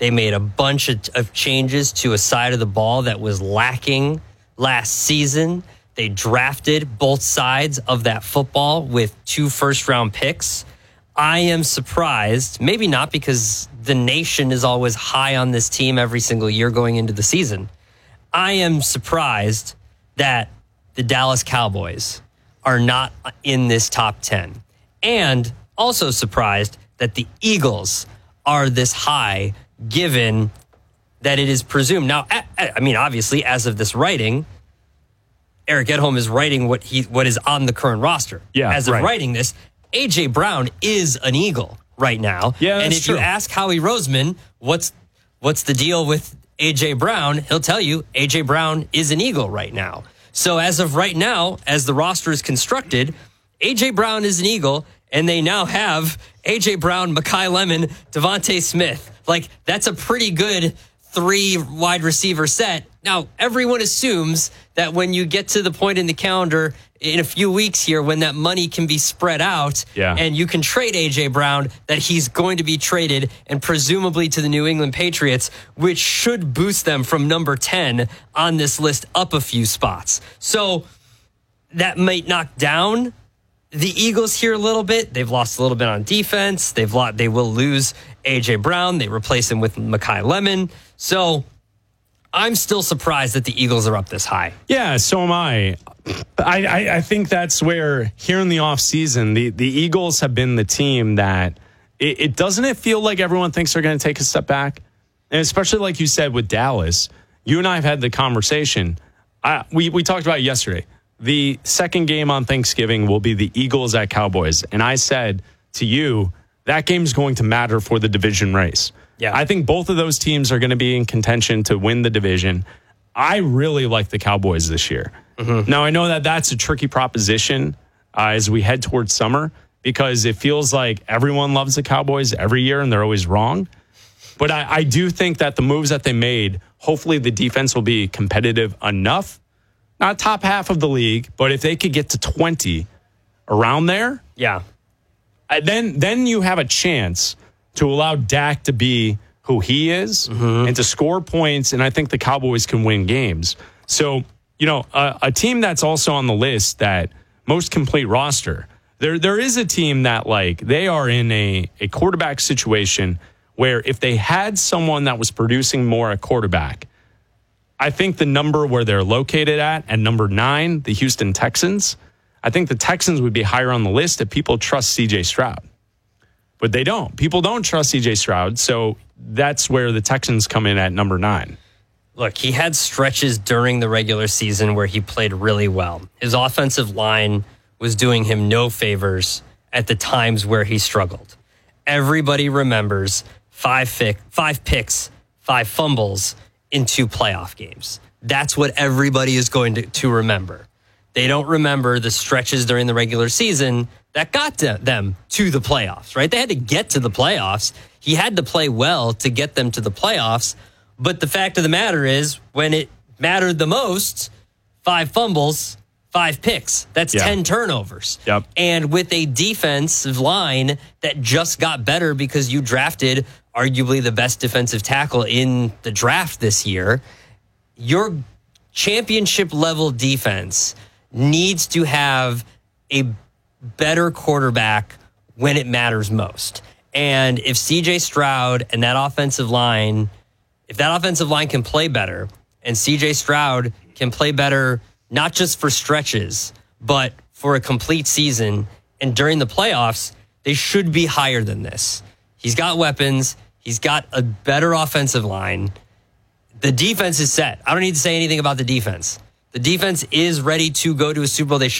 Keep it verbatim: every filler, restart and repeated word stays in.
They made a bunch of, of changes to a side of the ball that was lacking last season. They drafted both sides of that football with two first-round picks. I am surprised, maybe not because the nation is always high on this team every single year going into the season. I am surprised that the Dallas Cowboys are not in this top ten. And also surprised that the Eagles are this high, given that it is presumed. Now, I mean, obviously, as of this writing, Eric Edholm is writing what he what is on the current roster. Yeah, as of right. writing this, A J. Brown is an Eagle right now. Yeah, that's and if true. you ask Howie Roseman, what's what's the deal with A J. Brown, he'll tell you A J. Brown is an Eagle right now. So as of right now, as the roster is constructed, A J. Brown is an Eagle, and they now have A J. Brown, Mekhi Lemon, Devontae Smith. Like, that's a pretty good three wide receiver set. Now, everyone assumes that when you get to the point in the calendar in a few weeks here when that money can be spread out yeah. and you can trade A J. Brown, that he's going to be traded and presumably to the New England Patriots, which should boost them from number ten on this list up a few spots. So that might knock down the Eagles here a little bit. They've lost a little bit on defense. They've lost, they will lose A J. Brown. They replace him with Mekhi Lemon. So I'm still surprised that the Eagles are up this high. Yeah, so am I. I, I, I think that's where here in the offseason, the, the Eagles have been the team that it, it doesn't it feel like everyone thinks they're going to take a step back? And especially like you said with Dallas, you and I have had the conversation. I, we, we talked about it yesterday. The second game on Thanksgiving will be the Eagles at Cowboys. And I said to you, that game's going to matter for the division race. Yeah. I think both of those teams are going to be in contention to win the division. I really like the Cowboys this year. Mm-hmm. Now, I know that that's a tricky proposition uh, as we head towards summer because it feels like everyone loves the Cowboys every year and they're always wrong. But I, I do think that the moves that they made, hopefully the defense will be competitive enough. Not top half of the league, but if they could get to twenty around there, yeah, then then you have a chance to allow Dak to be who he is mm-hmm. and to score points, and I think the Cowboys can win games. So, you know, a, a team that's also on the list that most complete roster, there there is a team that, like, they are in a, a quarterback situation where if they had someone that was producing more at quarterback, I think the number where they're located at, at number nine, the Houston Texans, I think the Texans would be higher on the list if people trust C J. Stroud. But they don't. People don't trust C J. Stroud, so that's where the Texans come in at number nine. Look, he had stretches during the regular season where he played really well. His offensive line was doing him no favors at the times where he struggled. Everybody remembers five, fic- five picks, five fumbles in two playoff games. That's what everybody is going to, to remember. They don't remember the stretches during the regular season that got to them to the playoffs, right? They had to get to the playoffs. He had to play well to get them to the playoffs. But the fact of the matter is, when it mattered the most, five fumbles, five picks. That's yeah. ten turnovers. Yep. And with a defensive line that just got better because you drafted arguably the best defensive tackle in the draft this year, your championship level defense needs to have a better quarterback when it matters most. And if C J. Stroud and that offensive line, if that offensive line can play better and C J. Stroud can play better, not just for stretches, but for a complete season and during the playoffs, they should be higher than this. He's got weapons. He's got a better offensive line. The defense is set. I don't need to say anything about the defense. The defense is ready to go to a Super Bowl. They should